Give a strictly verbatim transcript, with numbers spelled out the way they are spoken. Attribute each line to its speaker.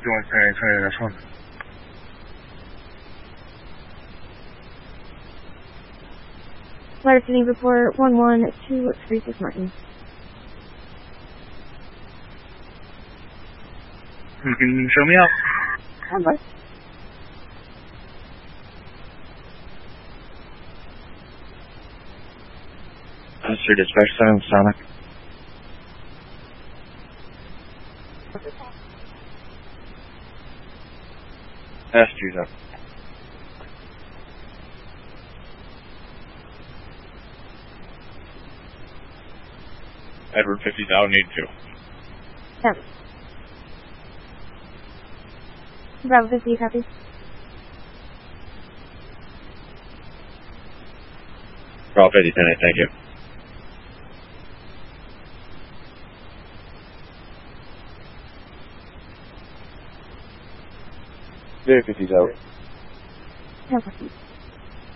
Speaker 1: 多在在来创。
Speaker 2: Letter City report one one two three six Martin.
Speaker 1: 嗯，什么样？
Speaker 2: 看吧。
Speaker 1: Officer dispatch seven Sonic. S two up. Edward fifty thousand eighty-two.
Speaker 2: Yep. Bravo fifty, copy.
Speaker 1: Bravo fifty, ten eight, thank you. Very fifty's out.
Speaker 2: ten